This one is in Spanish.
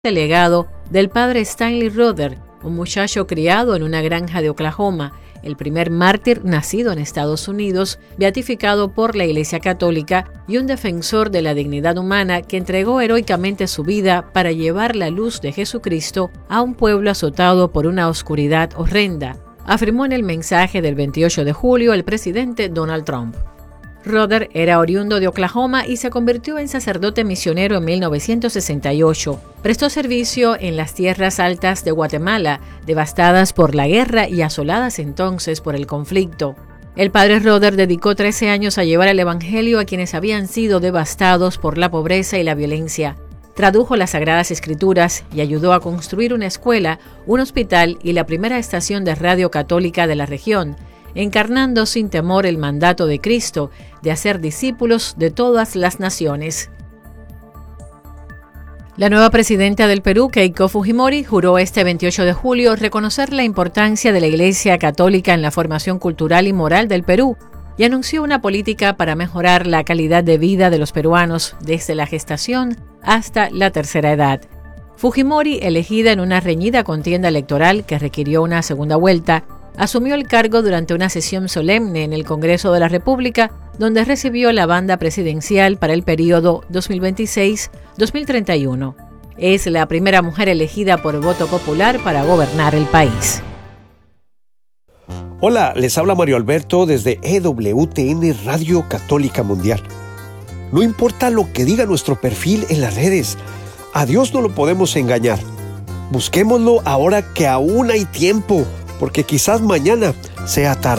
legado del padre Stanley Rother, un muchacho criado en una granja de Oklahoma, el primer mártir nacido en Estados Unidos, beatificado por la Iglesia Católica y un defensor de la dignidad humana que entregó heroicamente su vida para llevar la luz de Jesucristo a un pueblo azotado por una oscuridad horrenda, afirmó en el mensaje del 28 de julio el presidente Donald Trump. Rother era oriundo de Oklahoma y se convirtió en sacerdote misionero en 1968. Prestó servicio en las tierras altas de Guatemala, devastadas por la guerra y asoladas entonces por el conflicto. El padre Rother dedicó 13 años a llevar el evangelio a quienes habían sido devastados por la pobreza y la violencia. Tradujo las Sagradas Escrituras y ayudó a construir una escuela, un hospital y la primera estación de radio católica de la región, encarnando sin temor el mandato de Cristo de hacer discípulos de todas las naciones. La nueva presidenta del Perú, Keiko Fujimori, juró este 28 de julio reconocer la importancia de la Iglesia Católica en la formación cultural y moral del Perú y anunció una política para mejorar la calidad de vida de los peruanos desde la gestación hasta la tercera edad. Fujimori, elegida en una reñida contienda electoral que requirió una segunda vuelta, asumió el cargo durante una sesión solemne en el Congreso de la República, donde recibió la banda presidencial para el período 2026-2031. Es la primera mujer elegida por voto popular para gobernar el país. Hola, les habla Mario Alberto desde EWTN Radio Católica Mundial. No importa lo que diga nuestro perfil en las redes, a Dios no lo podemos engañar. Busquémoslo ahora que aún hay tiempo, porque quizás mañana sea tarde.